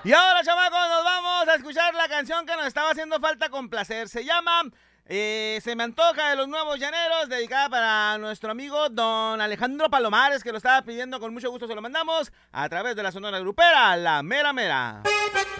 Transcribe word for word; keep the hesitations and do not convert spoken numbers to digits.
Y ahora, chamacos, nos vamos a escuchar la canción que nos estaba haciendo falta complacer. Se llama eh, Se me antoja de los Nuevos Llaneros, dedicada para nuestro amigo don Alejandro Palomares, que lo estaba pidiendo. Con mucho gusto se lo mandamos a través de la Sonora Grupera, La Mera Mera.